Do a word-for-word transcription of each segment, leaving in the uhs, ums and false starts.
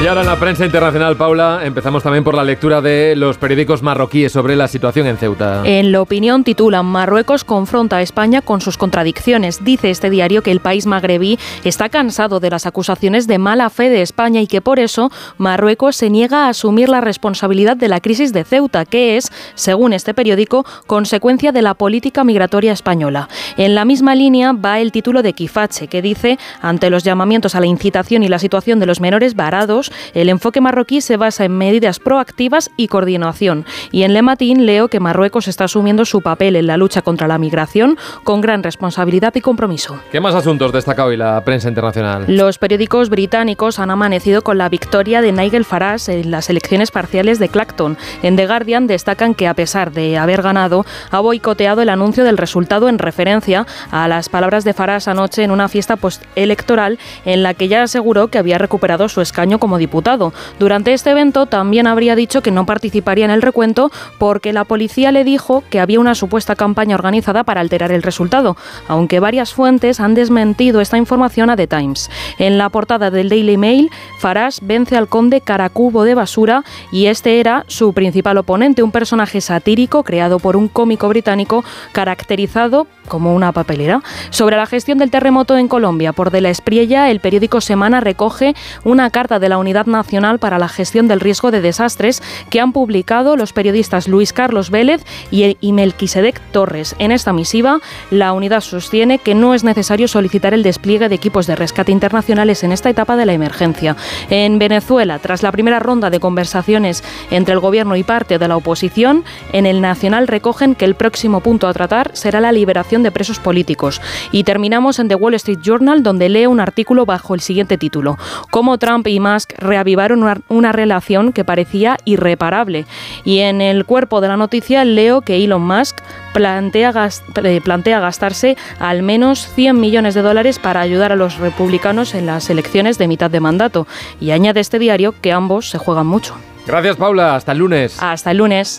Y ahora en la prensa internacional, Paula, empezamos también por la lectura de los periódicos marroquíes sobre la situación en Ceuta. En La Opinión titulan: Marruecos confronta a España con sus contradicciones. Dice este diario que el país magrebí está cansado de las acusaciones de mala fe de España y que por eso Marruecos se niega a asumir la responsabilidad de la crisis de Ceuta, que es, según este periódico, consecuencia de la política migratoria española. En la misma línea va el título de Kifache, que dice: ante los llamamientos a la incitación y la situación de los menores varados, el enfoque marroquí se basa en medidas proactivas y coordinación. Y en Le Matin leo que Marruecos está asumiendo su papel en la lucha contra la migración con gran responsabilidad y compromiso. ¿Qué más asuntos destaca hoy la prensa internacional? Los periódicos británicos han amanecido con la victoria de Nigel Farage en las elecciones parciales de Clacton. En The Guardian destacan que, a pesar de haber ganado, ha boicoteado el anuncio del resultado en referencia a las palabras de Farage anoche en una fiesta postelectoral en la que ya aseguró que había recuperado su escaño como diputado. Durante este evento también habría dicho que no participaría en el recuento porque la policía le dijo que había una supuesta campaña organizada para alterar el resultado, aunque varias fuentes han desmentido esta información a The Times. En la portada del Daily Mail, Farage vence al conde Caracubo de Basura y este era su principal oponente, un personaje satírico creado por un cómico británico caracterizado como una papelera. Sobre la gestión del terremoto en Colombia por De la Espriella, el periódico Semana recoge una carta de la Unidad Nacional para la Gestión del Riesgo de Desastres que han publicado los periodistas Luis Carlos Vélez y, y Melquisedec Torres. En esta misiva, la unidad sostiene que no es necesario solicitar el despliegue de equipos de rescate internacionales en esta etapa de la emergencia. En Venezuela, tras la primera ronda de conversaciones entre el gobierno y parte de la oposición, en el Nacional recogen que el próximo punto a tratar será la liberación de presos políticos. Y terminamos en The Wall Street Journal, donde leo un artículo bajo el siguiente título: Cómo Trump y Musk reavivaron una, una relación que parecía irreparable. Y en el cuerpo de la noticia leo que Elon Musk plantea, gast, eh, plantea gastarse al menos cien millones de dólares para ayudar a los republicanos en las elecciones de mitad de mandato. Y añade este diario que ambos se juegan mucho. Gracias, Paula. Hasta el lunes. Hasta el lunes.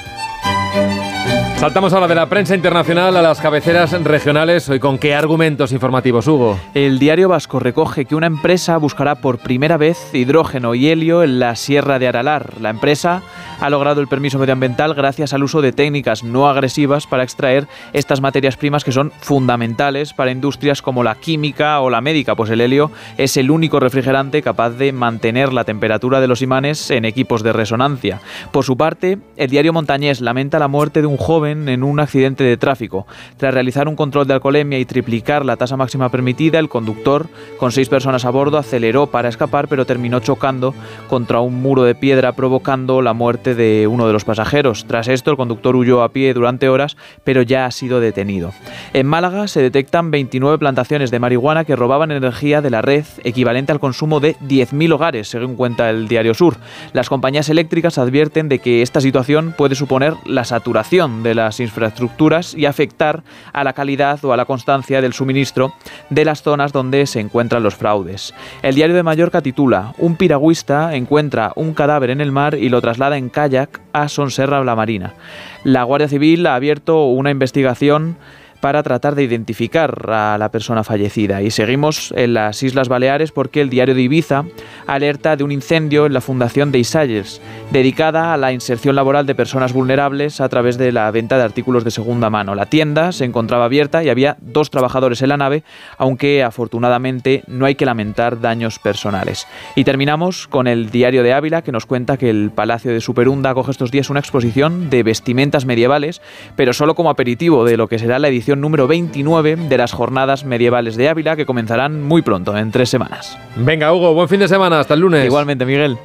Saltamos ahora de la prensa internacional a las cabeceras regionales. Hoy, ¿con qué argumentos informativos, Hugo? El Diario Vasco recoge que una empresa buscará por primera vez hidrógeno y helio en la Sierra de Aralar. La empresa ha logrado el permiso medioambiental gracias al uso de técnicas no agresivas para extraer estas materias primas que son fundamentales para industrias como la química o la médica, pues el helio es el único refrigerante capaz de mantener la temperatura de los imanes en equipos de resonancia. Por su parte, el Diario Montañés lamenta la muerte de un joven en un accidente de tráfico. Tras realizar un control de alcoholemia y triplicar la tasa máxima permitida, el conductor, con seis personas a bordo, aceleró para escapar, pero terminó chocando contra un muro de piedra, provocando la muerte de uno de los pasajeros. Tras esto, el conductor huyó a pie durante horas, pero ya ha sido detenido. En Málaga se detectan veintinueve plantaciones de marihuana que robaban energía de la red, equivalente al consumo de diez mil hogares, según cuenta el Diario Sur. Las compañías eléctricas advierten de que esta situación puede suponer la saturación de las infraestructuras y afectar a la calidad o a la constancia del suministro de las zonas donde se encuentran los fraudes. El Diario de Mallorca titula: un piragüista encuentra un cadáver en el mar y lo traslada en kayak a Sonserra la Marina. La Guardia Civil ha abierto una investigación para tratar de identificar a la persona fallecida. Y seguimos en las Islas Baleares porque el Diario de Ibiza alerta de un incendio en la Fundación de Isayers, dedicada a la inserción laboral de personas vulnerables a través de la venta de artículos de segunda mano. La tienda se encontraba abierta y había dos trabajadores en la nave, aunque afortunadamente no hay que lamentar daños personales. Y terminamos con el Diario de Ávila, que nos cuenta que el Palacio de Superunda acoge estos días una exposición de vestimentas medievales, pero solo como aperitivo de lo que será la edición número veintinueve de las Jornadas Medievales de Ávila, que comenzarán muy pronto, en tres semanas. Venga, Hugo, buen fin de semana, hasta el lunes. Igualmente, Miguel.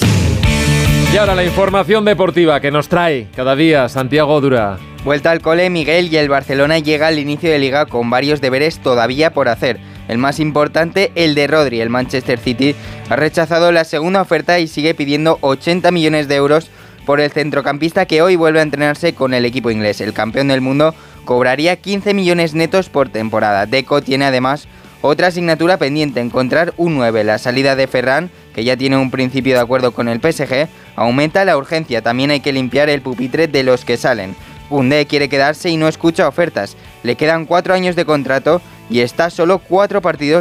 Y ahora la información deportiva que nos trae cada día Santiago Dura. Vuelta al cole, Miguel, y el Barcelona llega al inicio de Liga con varios deberes todavía por hacer. El más importante, el de Rodri. El Manchester City ha rechazado la segunda oferta y sigue pidiendo ochenta millones de euros por el centrocampista, que hoy vuelve a entrenarse con el equipo inglés. El campeón del mundo cobraría quince millones netos por temporada. Deco tiene además otra asignatura pendiente: encontrar un nueve. La salida de Ferran, que ya tiene un principio de acuerdo con el P S G, aumenta la urgencia. También hay que limpiar el pupitre de los que salen. Koundé quiere quedarse y no escucha ofertas. Le quedan cuatro años de contrato y está solo cuatro partidos